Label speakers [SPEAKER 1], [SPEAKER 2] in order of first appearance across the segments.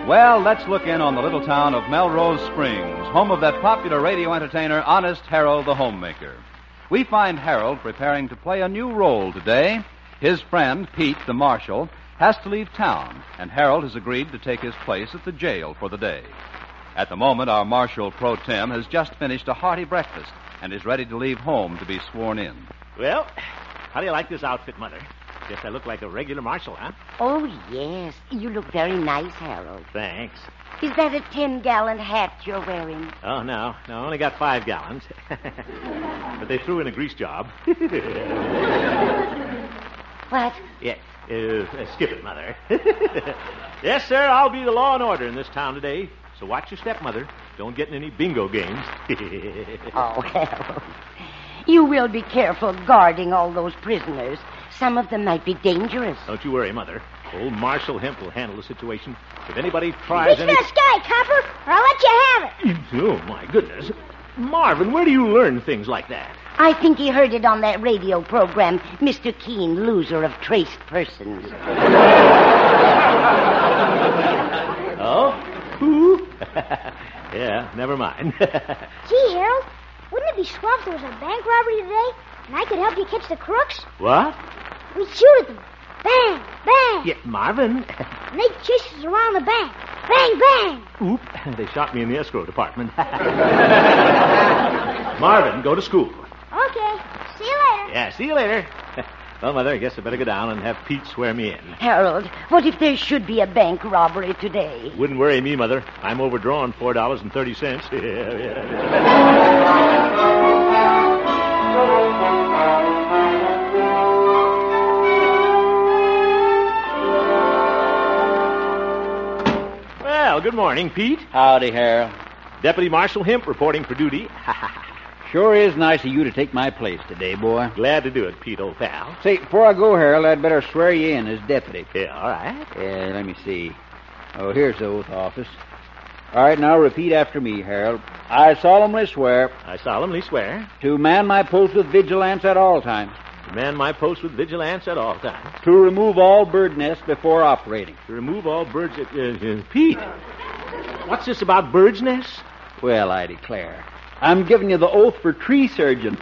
[SPEAKER 1] Well, let's look in on the little town of Melrose Springs, home of that popular radio entertainer, Honest Harold the Homemaker. We find Harold preparing to play a new role today. His friend, Pete, the marshal, has to leave town, and Harold has agreed to take his place at the jail for the day. At the moment, our marshal pro tem has just finished a hearty breakfast and is ready to leave home to be sworn in.
[SPEAKER 2] Well, how do you like this outfit, Mother? Guess I look like a regular marshal, huh?
[SPEAKER 3] Oh, yes. You look very nice, Harold.
[SPEAKER 2] Thanks.
[SPEAKER 3] Is that a 10-gallon hat you're wearing?
[SPEAKER 2] Oh, no. I only got 5 gallons. But they threw in a grease job.
[SPEAKER 3] What?
[SPEAKER 2] Yeah. Skip it, Mother. Yes, sir, I'll be the law and order in this town today. So watch your step, Mother. Don't get in any bingo games.
[SPEAKER 3] Oh, Harold. You will be careful guarding all those prisoners. Some of them might be dangerous.
[SPEAKER 2] Don't you worry, Mother. Old Marshal Hemp will handle the situation. If anybody tries
[SPEAKER 4] Reach the sky, copper, or I'll let you have it.
[SPEAKER 2] Oh, my goodness. Marvin, where do you learn things like that?
[SPEAKER 3] I think he heard it on that radio program, Mr. Keen, loser of traced persons.
[SPEAKER 2] Oh? Who? Yeah, never mind.
[SPEAKER 4] Gee, Harold, wouldn't it be swell if there was a bank robbery today and I could help you catch the crooks?
[SPEAKER 2] What?
[SPEAKER 4] We'd shoot at them. Bang, bang.
[SPEAKER 2] Yeah, Marvin.
[SPEAKER 4] And they'd chase us around the bank. Bang, bang.
[SPEAKER 2] Oop, they shot me in the escrow department. Marvin, go to school.
[SPEAKER 4] Okay, see you later.
[SPEAKER 2] Yeah, see you later. Well, Mother, I guess I better go down and have Pete swear me in.
[SPEAKER 3] Harold, what if there should be a bank robbery today?
[SPEAKER 2] Wouldn't worry me, Mother. I'm overdrawn $4.30. Well, good morning, Pete.
[SPEAKER 5] Howdy, Harold.
[SPEAKER 2] Deputy Marshal Hemp reporting for duty.
[SPEAKER 5] Sure is nice of you to take my place today, boy.
[SPEAKER 2] Glad to do it, Pete, old pal.
[SPEAKER 5] Say, before I go, Harold, I'd better swear you in as deputy.
[SPEAKER 2] Yeah, all right.
[SPEAKER 5] Let me see. Oh, here's the oath office. All right, now repeat after me, Harold. I solemnly swear
[SPEAKER 2] I solemnly swear
[SPEAKER 5] to man my post with vigilance at all times,
[SPEAKER 2] to man my post with vigilance at all times,
[SPEAKER 5] to remove all bird nests before operating.
[SPEAKER 2] to remove all birds... Pete, what's this about birds' nests?
[SPEAKER 5] Well, I declare, I'm giving you the oath for tree surgeon.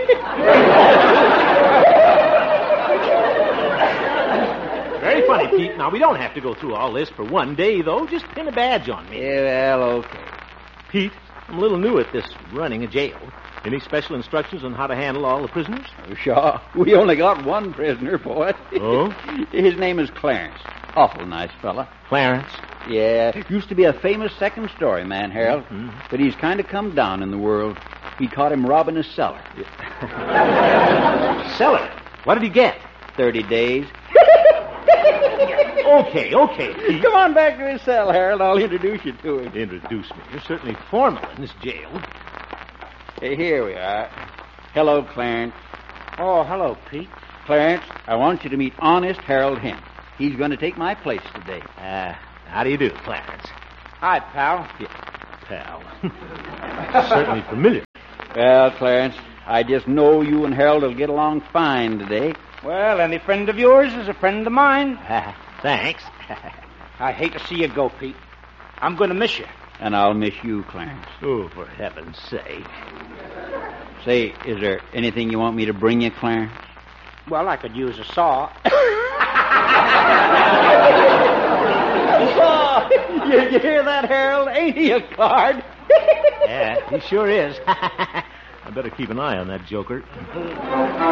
[SPEAKER 2] Very funny, Pete. Now, we don't have to go through all this for one day, though. Just pin a badge on me.
[SPEAKER 5] Yeah, well, okay.
[SPEAKER 2] Pete, I'm a little new at this running a jail. Any special instructions on how to handle all the prisoners?
[SPEAKER 5] Oh, sure. We only got one prisoner, boy.
[SPEAKER 2] Oh?
[SPEAKER 5] His name is Clarence. Awful nice fella.
[SPEAKER 2] Clarence.
[SPEAKER 5] Yeah, used to be a famous second-story man, Harold.
[SPEAKER 2] Mm-hmm.
[SPEAKER 5] But he's kind of come down in the world. He caught him robbing a cellar.
[SPEAKER 2] Cellar. What did he get?
[SPEAKER 5] 30 days.
[SPEAKER 2] Okay, Pete.
[SPEAKER 5] Come on back to his cell, Harold. I'll introduce you to him.
[SPEAKER 2] Introduce me. You're certainly formal in this jail.
[SPEAKER 5] Hey, here we are. Hello, Clarence.
[SPEAKER 6] Oh, hello, Pete.
[SPEAKER 5] Clarence, I want you to meet Honest Harold Hemp. He's going to take my place today.
[SPEAKER 2] How do you do, Clarence?
[SPEAKER 6] Hi, pal.
[SPEAKER 2] Pal. Certainly familiar.
[SPEAKER 5] Well, Clarence, I just know you and Harold will get along fine today.
[SPEAKER 6] Well, any friend of yours is a friend of mine.
[SPEAKER 2] Thanks.
[SPEAKER 6] I hate to see you go, Pete. I'm going to miss you.
[SPEAKER 5] And I'll miss you, Clarence.
[SPEAKER 2] Oh, for heaven's sake.
[SPEAKER 5] Say, is there anything you want me to bring you, Clarence?
[SPEAKER 6] Well, I could use a saw.
[SPEAKER 5] Oh, you hear that, Harold? Ain't he a card?
[SPEAKER 2] Yeah, he sure is. I better keep an eye on that joker.